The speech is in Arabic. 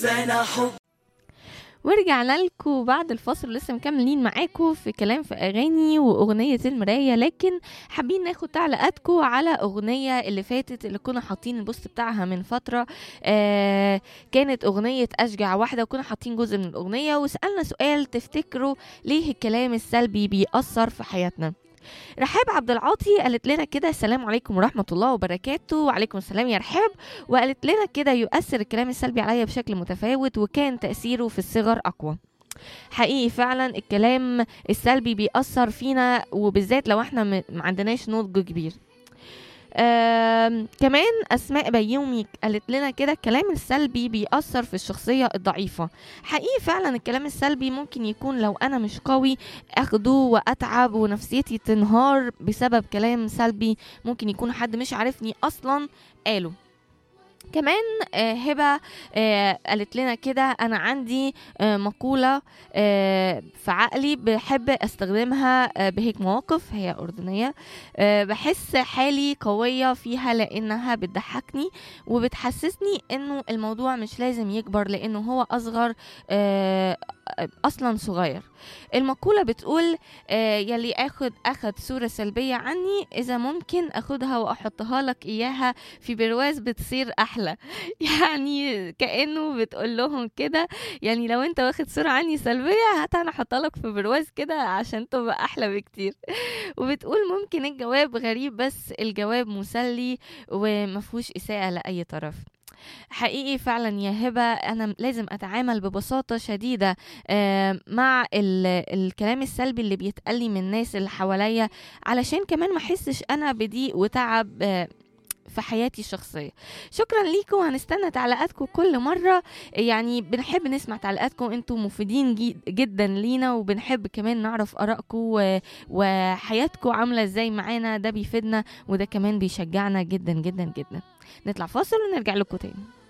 انسانة حب. ورجعنا لكم بعد الفاصل، لسه مكملين معاكم في كلام في اغاني واغنيه المرايه، لكن حابين ناخد تعليقاتكم على اغنيه اللي فاتت اللي كنا حاطين البوست بتاعها من فتره. كانت اغنيه اشجع واحده، وكنا حاطين جزء من الاغنيه وسالنا سؤال: تفتكروا ليه الكلام السلبي بيأثر في حياتنا؟ رحاب عبد العاطي قالت لنا كده: السلام عليكم ورحمة الله وبركاته. وعليكم السلام يا رحاب. وقالت لنا كده: يؤثر الكلام السلبي عليا بشكل متفاوت، وكان تأثيره في الصغر أقوى. حقيقي فعلا الكلام السلبي بيأثر فينا، وبالذات لو احنا ما عندناش نضج كبير. كمان أسماء بيومي قالت لنا كده: الكلام السلبي بيأثر في الشخصية الضعيفة. حقيقي فعلا الكلام السلبي ممكن يكون لو أنا مش قوي أخده وأتعب ونفسيتي تنهار بسبب كلام سلبي ممكن يكون حد مش عارفني أصلا قاله. كمان هبة قالت لنا كده: أنا عندي مقولة في عقلي بحب أستخدمها بهيك مواقف. هي أردنية. بحس حالي قوية فيها لأنها بتضحكني وبتحسسني إنه الموضوع مش لازم يكبر لأنه هو أصغر أصلا صغير. المقولة بتقول: يلي أخد صورة سلبية عني إذا ممكن أخدها وأحطها لك إياها في برواز بتصير أحلى. يعني كأنه بتقول لهم كده: يعني لو أنت واخد صورة عني سلبية هات أنا أحطها لك في برواز كده عشان تبقى أحلى بكتير. وبتقول: ممكن الجواب غريب بس الجواب مسلي ومفهوش إساءة لأي طرف. حقيقي فعلا يا هبة أنا لازم أتعامل ببساطة شديدة مع الكلام السلبي اللي بيتقلي من الناس اللي حواليا، علشان كمان ما أحسش أنا بضيق وتعب في حياتي الشخصية. شكرا ليكم، هنستنى تعليقاتكم كل مرة. يعني بنحب نسمع تعليقاتكم، انتم مفيدين جدا لينا، وبنحب كمان نعرف آرائكم وحياتكم عاملة ازاي معانا. ده بيفيدنا وده كمان بيشجعنا جدا جدا جدا. نطلع فاصل ونرجع لكم تاني.